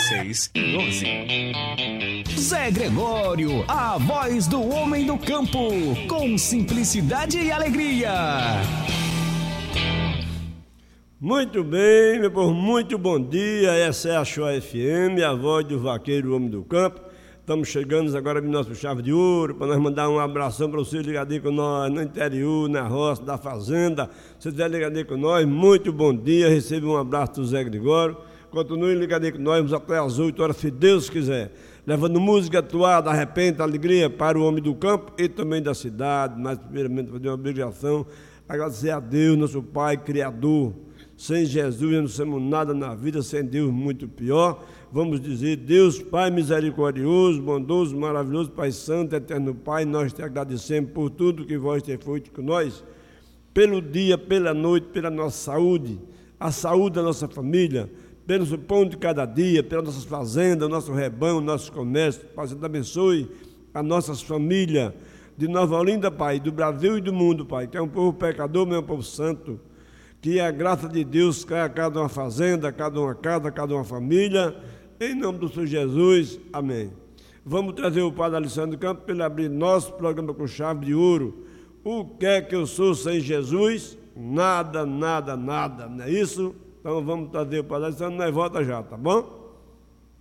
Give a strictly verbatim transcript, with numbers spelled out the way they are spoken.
seis e doze. Zé Gregório, a voz do homem do campo, com simplicidade e alegria. Muito bem, meu povo, muito bom dia. Essa é a Show F M, a voz do vaqueiro, o homem do campo. Estamos chegando agora no nosso Chave de Ouro, para nós mandar um abração para vocês ligadinho com nós, no interior, na roça, da fazenda. Se estiver ligadinho com nós, muito bom dia. Receba um abraço do Zé Gregório. Continue ligadinho com nós, vamos até às oito horas, se Deus quiser. Levando música atuada, arrependa, alegria para o homem do campo e também da cidade. Mas, primeiramente, fazer uma obrigação, agradecer a Deus, nosso Pai, Criador. Sem Jesus não somos nada na vida, sem Deus muito pior. Vamos dizer, Deus Pai misericordioso, bondoso, maravilhoso, Pai Santo, eterno Pai, nós te agradecemos por tudo que vós tem feito com nós, pelo dia, pela noite, pela nossa saúde, a saúde da nossa família, pelo pão de cada dia, pelas nossas fazendas, nosso rebanho, nosso comércio. Pai Santo, abençoe as nossas famílias de Nova Olinda, Pai, do Brasil e do mundo, Pai, que é um povo pecador, mas é um povo santo. Que a graça de Deus caia a cada uma fazenda, a cada uma casa, a cada uma família, em nome do Senhor Jesus, amém. Vamos trazer o Padre Alessandro Campos para ele abrir nosso programa com chave de ouro. O que é que eu sou sem Jesus? Nada, nada, nada, não é isso? Então vamos trazer o Padre Alessandro, nós volta já, tá bom?